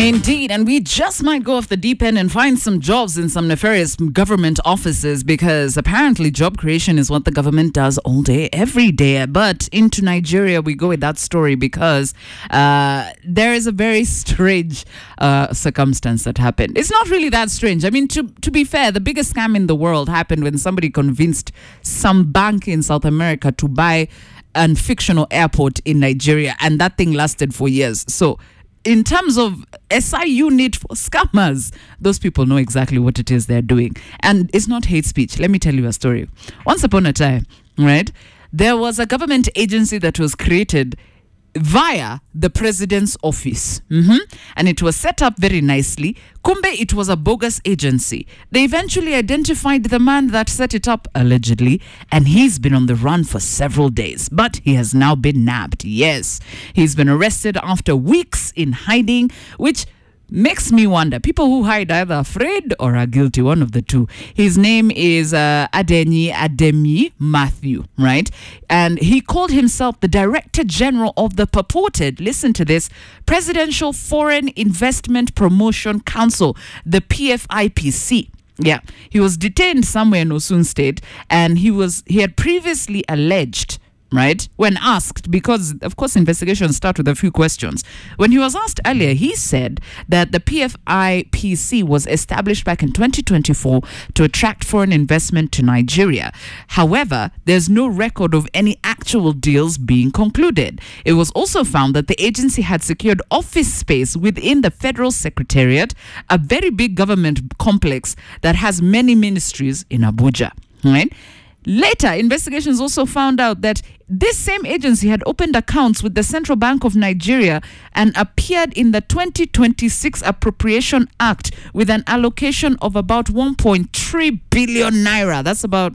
Indeed, and we just might go off the deep end and find some jobs in some nefarious government offices, because apparently job creation is what the government does all day, every day. But into Nigeria we go with that story because there is a very strange circumstance that happened. It's not really that strange. I mean, to be fair, the biggest scam in the world happened when somebody convinced some bank in South America to buy a fictional airport in Nigeria, and that thing lasted for years. So in terms of SI unit for scammers, those people know exactly what it is they're doing. And it's not hate speech. Let me tell you a story. Once upon a time, right, there was a government agency that was created via the president's office. And it was set up very nicely. Kumbe, it was a bogus agency. They eventually identified the man that set it up, allegedly, and he's been on the run for several days. But he has now been nabbed. Yes, he's been arrested after weeks in hiding, which makes me wonder. People who hide are either afraid or are guilty, one of the two. His name is Ademi Matthew, right? And he called himself the Director General of the purported, listen to this, Presidential Foreign Investment Promotion Council, the PFIPC. Yeah, he was detained somewhere in Osun State, and he had previously alleged, right, when asked, because of course investigations start with a few questions. When he was asked earlier, he said that the PFIPC was established back in 2024 to attract foreign investment to Nigeria. However, there's no record of any actual deals being concluded. It was also found that the agency had secured office space within the Federal Secretariat, a very big government complex that has many ministries in Abuja, right? Later, investigations also found out that this same agency had opened accounts with the Central Bank of Nigeria and appeared in the 2026 Appropriation Act with an allocation of about 1.3 billion naira. That's about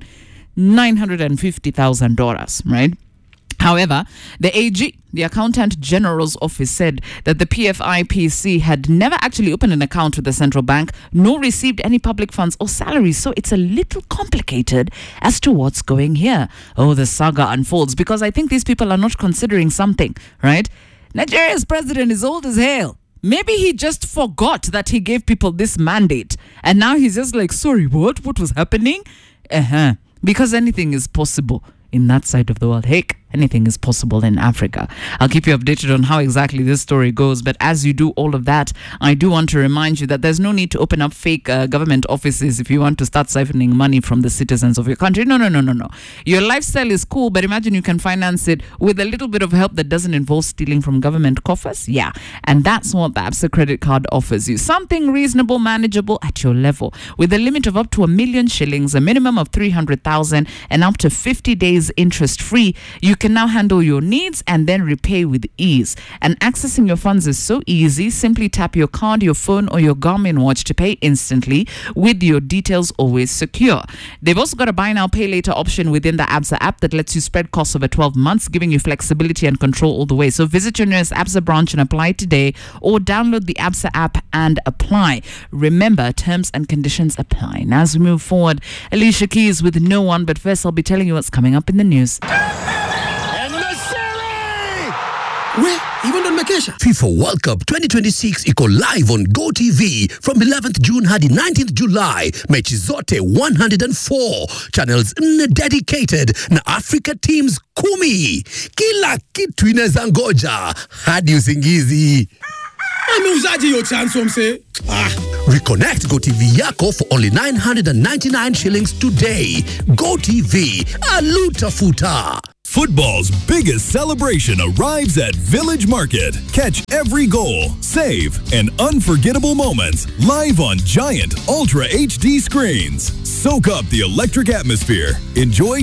$950,000, right? However, the AG, the Accountant General's office, said that the PFIPC had never actually opened an account with the central bank, nor received any public funds or salaries. So it's a little complicated as to what's going here. Oh, the saga unfolds, because I think these people are not considering something, right? Nigeria's president is old as hell. Maybe he just forgot that he gave people this mandate. And now he's just like, sorry, what? What was happening? Because anything is possible in that side of the world. Heck, anything is possible in Africa. I'll keep you updated on how exactly this story goes. But as you do all of that, I do want to remind you that there's no need to open up fake government offices if you want to start siphoning money from the citizens of your country. No. Your lifestyle is cool, but imagine you can finance it with a little bit of help that doesn't involve stealing from government coffers. Yeah, and that's what the Absa credit card offers you. Something reasonable, manageable at your level, with a limit of up to 1 million shillings, a minimum of 300,000, and up to 50 days interest-free. You can now handle your needs and then repay with ease. And accessing your funds is so easy. Simply tap your card, your phone, or your Garmin watch to pay instantly, with your details always secure. They've also got a buy now, pay later option within the Absa app that lets you spread costs over 12 months, giving you flexibility and control all the way. So visit your nearest Absa branch and apply today, or download the Absa app and apply. Remember, terms and conditions apply. And as we move forward, Alicia Keys with No One. But first, I'll be telling you what's coming up in the news. Where? Even on vacation? FIFA World Cup 2026 iko live on GoTV from 11th June hadi 19th July. Mechi zote 104. Channels dedicated na Africa teams 10. Kila kitu inaweza ngoja hadi usingizi. Ameuzaje hiyo chance mse? Reconnect GoTV yako for only 999 shillings today. GoTV, aluta futa. Football's biggest celebration arrives at Village Market. Catch every goal, save, and unforgettable moments live on giant Ultra HD screens. Soak up the electric atmosphere. Enjoy